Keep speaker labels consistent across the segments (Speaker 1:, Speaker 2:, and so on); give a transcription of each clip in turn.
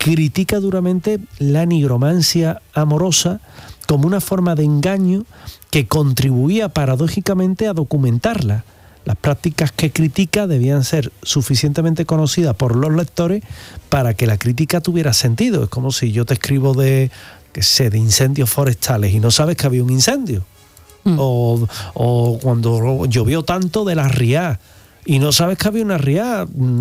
Speaker 1: critica duramente la nigromancia amorosa como una forma de engaño que contribuía paradójicamente a documentarla. Las prácticas que critica debían ser suficientemente conocidas por los lectores para que la crítica tuviera sentido. Es como si yo te escribo de incendios forestales y no sabes que había un incendio. O cuando llovió tanto de las riadas y no sabes que había una riada,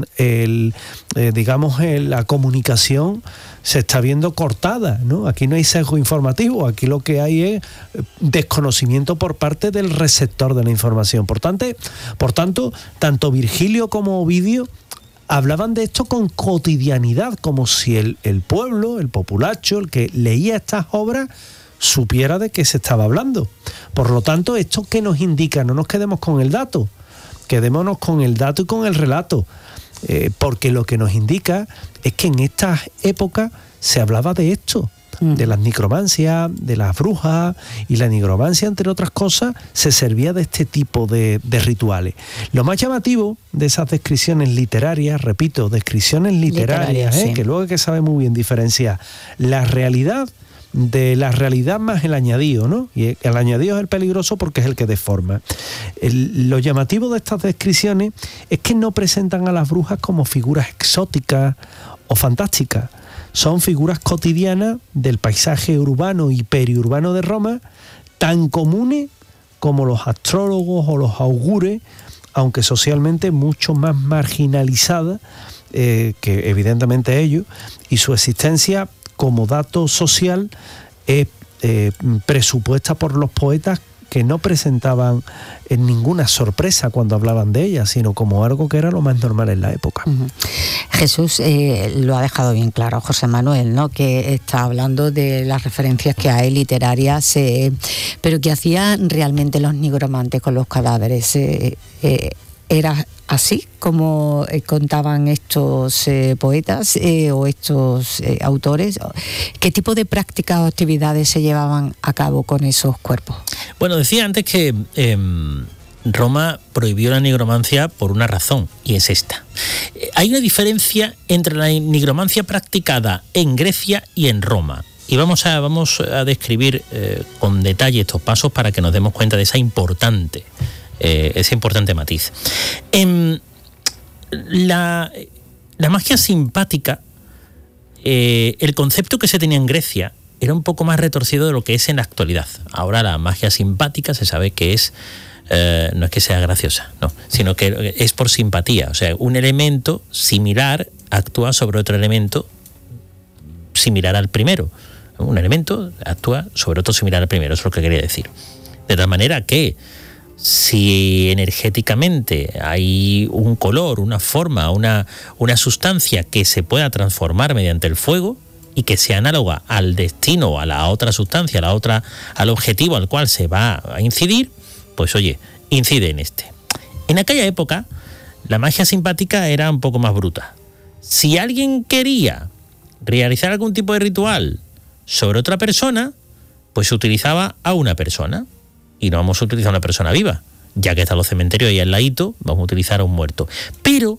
Speaker 1: la comunicación se está viendo cortada, ¿no? Aquí no hay sesgo informativo, aquí lo que hay es desconocimiento por parte del receptor de la información. Por tanto, tanto Virgilio como Ovidio hablaban de esto con cotidianidad, como si el pueblo, el populacho, el que leía estas obras, supiera de qué se estaba hablando. Por lo tanto, ¿esto qué nos indica? No nos quedemos con el dato, quedémonos con el dato y con el relato, porque lo que nos indica es que en estas épocas se hablaba de esto, de las nigromancias, de las brujas, y la nigromancia, entre otras cosas, se servía de este tipo de rituales. Lo más llamativo de esas descripciones literarias, repito, descripciones literarias, sí, que luego hay que saber muy bien diferenciar la realidad de la realidad más el añadido, ¿no? Y el añadido es el peligroso porque es el que deforma. Lo llamativo de estas descripciones es que no presentan a las brujas como figuras exóticas o fantásticas. Son figuras cotidianas del paisaje urbano y periurbano de Roma, tan comunes como los astrólogos o los augures, aunque socialmente mucho más marginalizadas que evidentemente ellos, y su existencia como dato social es presupuesta por los poetas, que no presentaban ninguna sorpresa cuando hablaban de ella, sino como algo que era lo más normal en la época.
Speaker 2: Jesús lo ha dejado bien claro, José Manuel, ¿no? Que está hablando de las referencias que hay literarias, pero que hacían realmente los nigromantes con los cadáveres. ¿Era así como contaban estos poetas o estos autores? ¿Qué tipo de prácticas o actividades se llevaban a cabo con esos cuerpos?
Speaker 3: Bueno, decía antes que Roma prohibió la nigromancia por una razón, y es esta. Hay una diferencia entre la nigromancia practicada en Grecia y en Roma. Y vamos a describir con detalle estos pasos para que nos demos cuenta de ese importante matiz. La magia simpática, el concepto que se tenía en Grecia era un poco más retorcido de lo que es en la actualidad. Ahora la magia simpática se sabe que es, no es que sea graciosa, no, sino que es por simpatía. O sea, un elemento similar actúa sobre otro elemento similar al primero. Un elemento actúa sobre otro similar al primero, eso es lo que quería decir. De tal manera que si energéticamente hay un color, una forma, una sustancia que se pueda transformar mediante el fuego y que sea análoga al destino, a la otra sustancia, al objetivo al cual se va a incidir, pues oye, incide en este. En aquella época, la magia simpática era un poco más bruta. Si alguien quería realizar algún tipo de ritual sobre otra persona, pues se utilizaba a una persona. Y no vamos a utilizar a una persona viva, ya que están los cementerios ahí al ladito, vamos a utilizar a un muerto. Pero,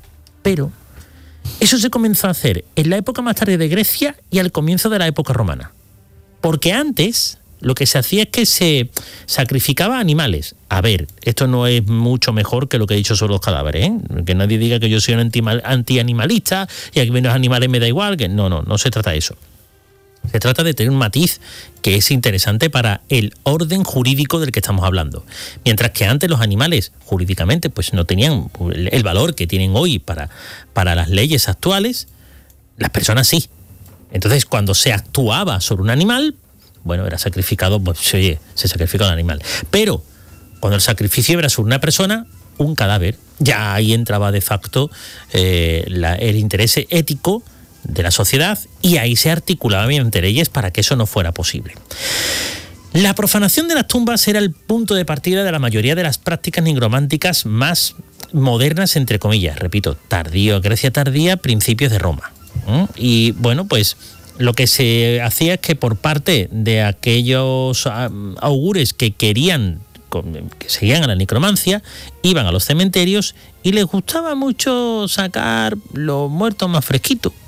Speaker 3: eso se comenzó a hacer en la época más tarde de Grecia y al comienzo de la época romana. Porque antes lo que se hacía es que se sacrificaba animales. A ver, esto no es mucho mejor que lo que he dicho sobre los cadáveres, ¿eh? Que nadie diga que yo soy un antianimalista y a que los animales me da igual, que no se trata de eso. Se trata de tener un matiz que es interesante para el orden jurídico del que estamos hablando. Mientras que antes los animales, jurídicamente, pues no tenían el valor que tienen hoy para las leyes actuales, las personas sí. Entonces, cuando se actuaba sobre un animal, bueno, era sacrificado, pues oye, se sacrificaba un animal. Pero cuando el sacrificio era sobre una persona, un cadáver, ya ahí entraba de facto el interés ético de la sociedad, y ahí se articulaba mediante leyes para que eso no fuera posible. La profanación de las tumbas era el punto de partida de la mayoría de las prácticas nigrománticas más modernas, entre comillas, repito, Grecia tardía, principios de Roma. Y bueno, pues lo que se hacía es que por parte de aquellos augures que seguían a la necromancia, iban a los cementerios y les gustaba mucho sacar los muertos más fresquitos.